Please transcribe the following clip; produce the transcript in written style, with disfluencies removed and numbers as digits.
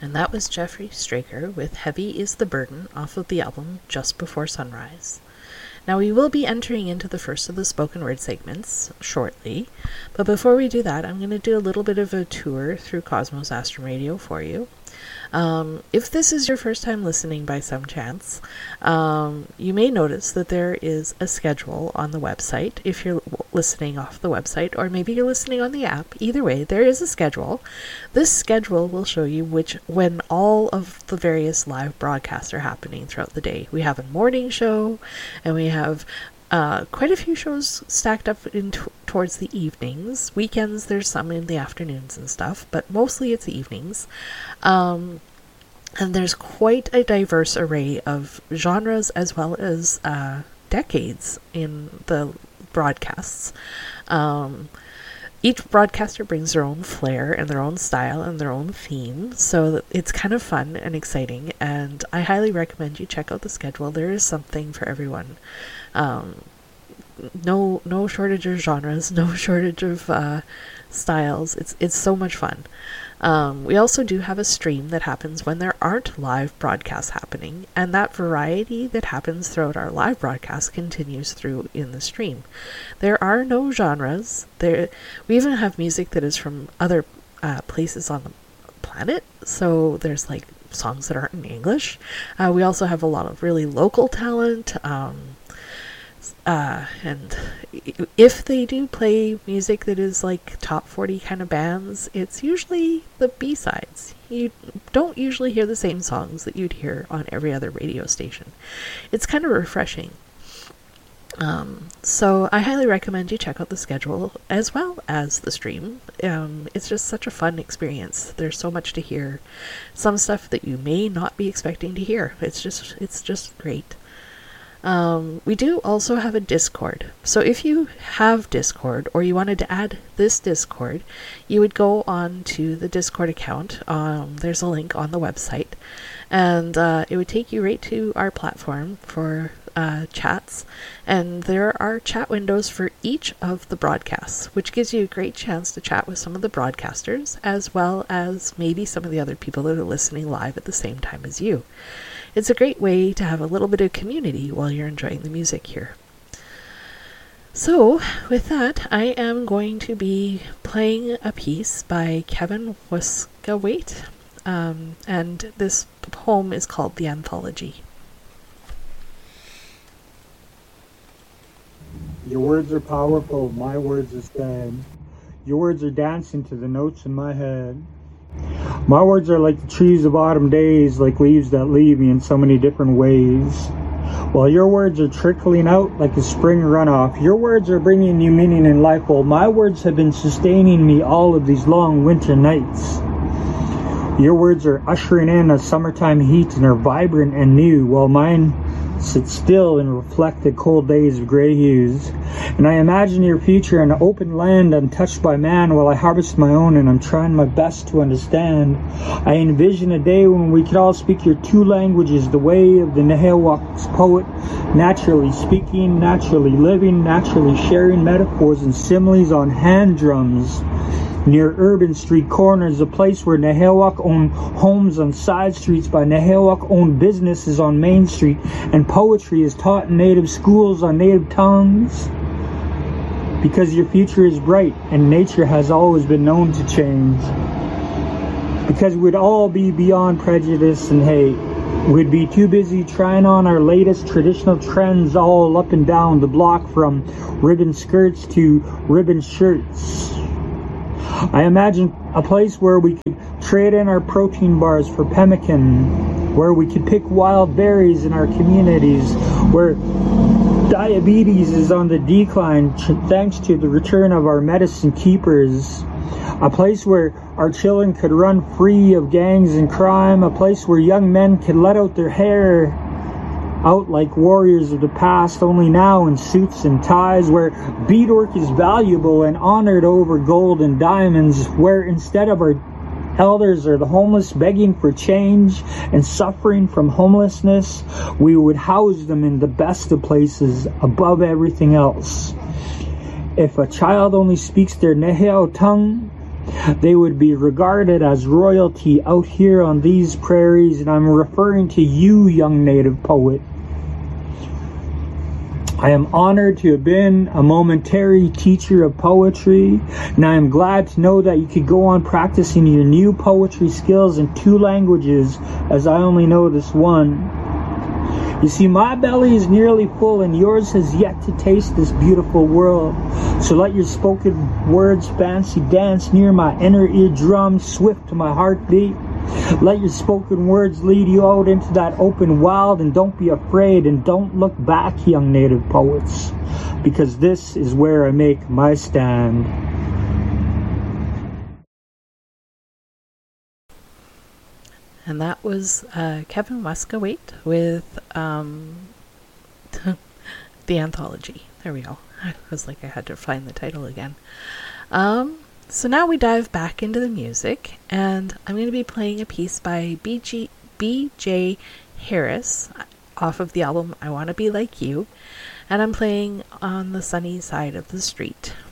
And that was Jeffrey Straker with Heavy is the Burden off of the album Just Before Sunrise. Now we will be entering into the first of the spoken word segments shortly, but before we do that, I'm going to do a little bit of a tour through Cosmos Astrum Radio for you. If this is your first time listening by some chance, you may notice that there is a schedule on the website if you're listening off the website, or maybe you're listening on the app. Either way, there is a schedule. This schedule will show you when all of the various live broadcasts are happening throughout the day. We have a morning show, and we have quite a few shows stacked up towards the evenings. Weekends, there's some in the afternoons and stuff, but mostly it's the evenings. And there's quite a diverse array of genres as well as decades in the broadcasts. Each broadcaster brings their own flair and their own style and their own theme, so it's kind of fun and exciting, and I highly recommend you check out the schedule. There is something for everyone. No shortage of genres, no shortage of styles. It's so much fun. We also do have a stream that happens when there aren't live broadcasts happening, and that variety that happens throughout our live broadcast continues through in the stream. There are no genres. We even have music that is from other places on the planet, so there's like songs that aren't in English. We also have a lot of really local talent, and if they do play music that is like top 40 kind of bands, it's usually the B-sides. You don't usually hear the same songs that you'd hear on every other radio station. It's kind of refreshing. So I highly recommend you check out the schedule as well as the stream. It's just such a fun experience. There's so much to hear. Some stuff that you may not be expecting to hear. It's just great. We do also have a Discord. So if you have Discord, or you wanted to add this Discord, you would go on to the Discord account. There's a link on the website, and it would take you right to our platform for chats, and there are chat windows for each of the broadcasts, which gives you a great chance to chat with some of the broadcasters, as well as maybe some of the other people that are listening live at the same time as you. It's a great way to have a little bit of community while you're enjoying the music here. So, with that, I am going to be playing a piece by Kevin Westgawaite, and this poem is called The Anthology. Your words are powerful, my words are sad. Your words are dancing to the notes in my head. My words are like the trees of autumn days, like leaves that leave me in so many different ways. While your words are trickling out like a spring runoff, your words are bringing new meaning in life, while my words have been sustaining me all of these long winter nights. Your words are ushering in a summertime heat and are vibrant and new, while mine sit still and reflect the cold days of gray hues. And I imagine your future in an open land untouched by man, while I harvest my own and I'm trying my best to understand. I envision a day when we could all speak your two languages, the way of the Nehewak's poet, naturally speaking, naturally living, naturally sharing metaphors and similes on hand drums. Near urban street corners, a place where Nehewak owned homes on side streets by Nehewak owned businesses on Main Street, and poetry is taught in native schools on native tongues. Because your future is bright and nature has always been known to change. Because we'd all be beyond prejudice and hate. We'd be too busy trying on our latest traditional trends all up and down the block, from ribbon skirts to ribbon shirts. I imagine a place where we could trade in our protein bars for pemmican, where we could pick wild berries in our communities, where diabetes is on the decline thanks to the return of our medicine keepers, a place where our children could run free of gangs and crime, a place where young men could let out their hair out like warriors of the past, only now in suits and ties, where beadwork is valuable and honored over gold and diamonds, where instead of our elders or the homeless begging for change and suffering from homelessness, we would house them in the best of places above everything else. If a child only speaks their Neheo tongue, They would be regarded as royalty out here on these prairies, and I'm referring to you, young native poet. I am honored to have been a momentary teacher of poetry, and I am glad to know that you could go on practicing your new poetry skills in 2 languages, as I only know this one. You see, my belly is nearly full, and yours has yet to taste this beautiful world. So let your spoken words fancy dance near my inner eardrum, swift to my heartbeat. Let your spoken words lead you out into that open wild, and don't be afraid, and don't look back, young native poets, because this is where I make my stand. And that was Kevin Muscowait with The Anthology. There we go. I was like, I had to find the title again. So now we dive back into the music, and I'm going to be playing a piece by B.J. Harris off of the album I Want to Be Like You, and I'm playing On the Sunny Side of the Street.